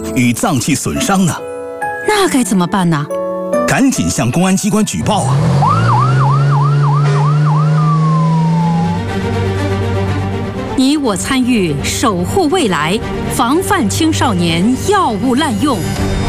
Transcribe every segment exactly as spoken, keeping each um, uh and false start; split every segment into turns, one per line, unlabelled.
与脏器损伤呢？
那该怎么办呢？
赶紧向公安机关举报啊！
你我参与，守护未来，防范青少年药物滥用。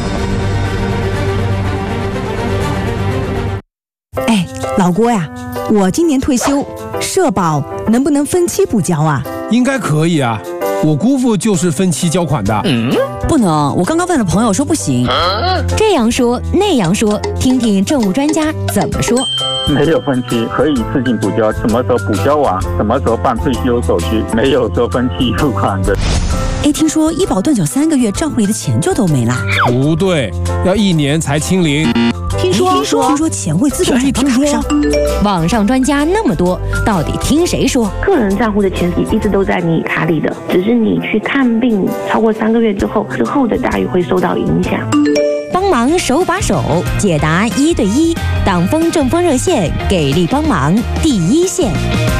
哎，老郭呀，我今年退休，社保能不能分期补交啊？
应该可以啊，我姑父就是分期交款的。
嗯，不能，我刚刚问了朋友说不行。
这样说那样说，听听政务专家怎么说。
没有分期，可以自行补交，什么时候补交完，什么时候办退休手续，没有说分期付款的。
哎，听说医保断缴三个月，账户里的钱就都没了。
不对，要一年才清零。
听说听说听说钱会自动转到卡上。
网上专家那么多，到底听谁说？
个人账户的钱一直都在你卡里的，只是你去看病超过三个月之后，之后的待遇会受到影响。
帮忙手把手解答一对一，党风政风热线给力帮忙第一线。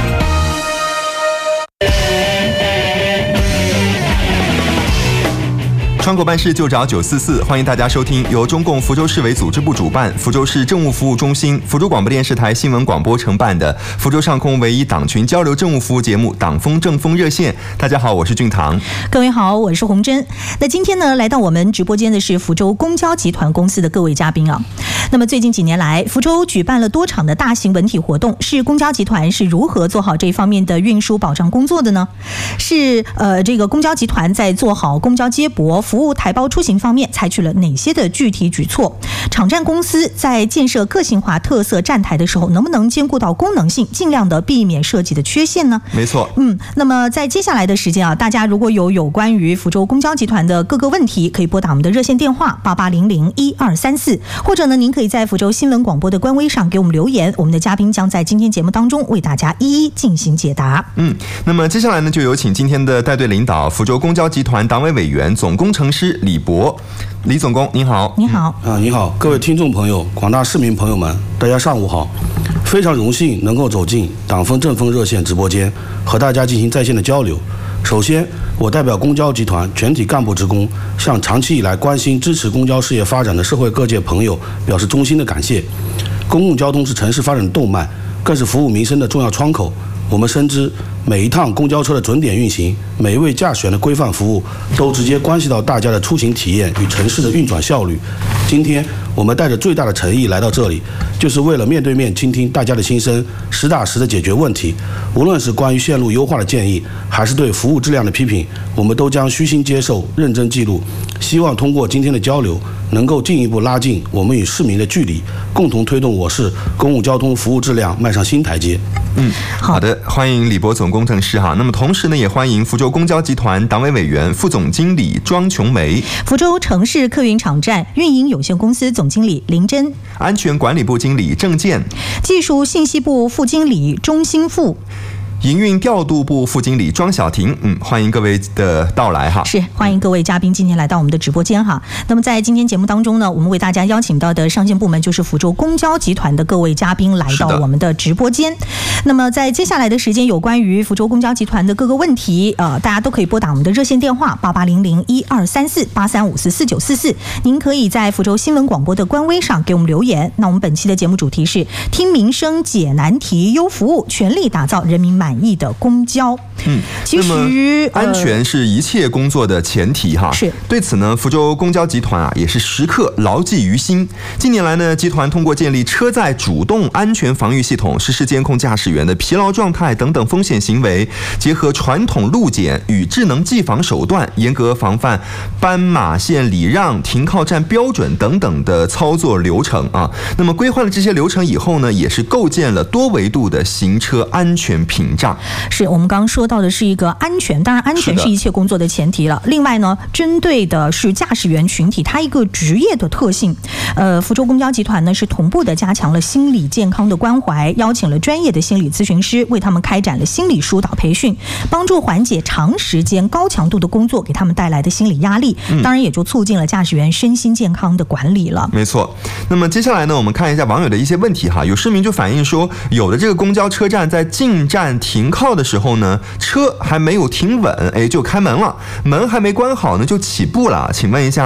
窗口办事就找九四四，欢迎大家收听由中共福州市委组织部主办、福州市政务服务中心、福州广播电视台新闻广播承办的福州上空唯一党群交流政务服务节目《党风政风热线》。大家好，我是俊堂。
各位好，我是洪珍。那今天呢，来到我们直播间的是福州公交集团公司的各位嘉宾啊。那么最近几年来，福州举办了多场的大型文体活动，是公交集团是如何做好这方面的运输保障工作的呢？是呃，这个公交集团在做好公交接驳服务台胞出行方面采取了哪些的具体举措？场站公司在建设个性化特色站台的时候，能不能兼顾到功能性，尽量的避免设计的缺陷呢？
没错，
嗯，那么在接下来的时间啊，大家如果有有关于福州公交集团的各个问题，可以拨打我们的热线电话八八零零一二三四，或者呢，您可以在福州新闻广播的官微上给我们留言，我们的嘉宾将在今天节目当中为大家一一进行解答。
嗯，那么接下来呢，就有请今天的带队领导，福州公交集团党委委员、总工程师李博。李总工您好。
您好。
啊，你好，各位听众朋友，广大市民朋友们，大家上午好。非常荣幸能够走进党风政风热线直播间，和大家进行在线的交流。首先，我代表公交集团全体干部职工，向长期以来关心支持公交事业发展的社会各界朋友表示衷心的感谢。公共交通是城市发展的动脉，更是服务民生的重要窗口。我们深知，每一趟公交车的准点运行，每一位驾驶员的规范服务，都直接关系到大家的出行体验与城市的运转效率。今天我们带着最大的诚意来到这里，就是为了面对面倾听大家的心声，实打实的解决问题。无论是关于线路优化的建议，还是对服务质量的批评，我们都将虚心接受，认真记录。希望通过今天的交流，能够进一步拉近我们与市民的距离，共同推动我市公共交通服务质量迈上新台阶。
嗯，好的，欢迎李博总工程师哈。那么同时呢，也欢迎福州公交集团党委委员、副总经理庄琼梅，
福州城市客运场站运营有限公司总经理林真，
安全管理部经理郑健，
技术信息部副经理钟兴富，
营运调度部副经理庄晓婷。嗯，欢迎各位的到来哈。
是，欢迎各位嘉宾今天来到我们的直播间哈。那么在今天节目当中呢，我们为大家邀请到的上线部门就是福州公交集团的各位嘉宾来到我们的直播间。那么在接下来的时间，有关于福州公交集团的各个问题，呃，大家都可以拨打我们的热线电话八八零零一二三四八三五四四九四四。您可以在福州新闻广播的官微上给我们留言。那我们本期的节目主题是听民生解难题，优服务，全力打造人民满意的公交。
嗯，
其实
安全是一切工作的前提哈。
是。
对此呢，福州公交集团啊也是时刻牢记于心。近年来呢，集团通过建立车载主动安全防御系统，实施监控驾驶员的疲劳状态等等风险行为，结合传统路检与智能技防手段，严格防范斑马线礼让、停靠站标准等等的操作流程啊。那么规划了这些流程以后呢，也是构建了多维度的行车安全屏障。
是我们刚刚说到的是一个安全，当然安全是一切工作的前提了。另外呢，针对的是驾驶员群体他一个职业的特性，呃，福州公交集团呢是同步的加强了心理健康的关怀，邀请了专业的心理咨询师为他们开展了心理疏导培训，帮助缓解长时间高强度的工作给他们带来的心理压力，当然也就促进了驾驶员身心健康的管理了。
没错。那么接下来呢，我们看一下网友的一些问题哈。有市民就反映说，有的这个公交车站在进站停靠的时候呢，车还没有停稳，哎，就开门了，门还没关好呢，就起步了。请问一下，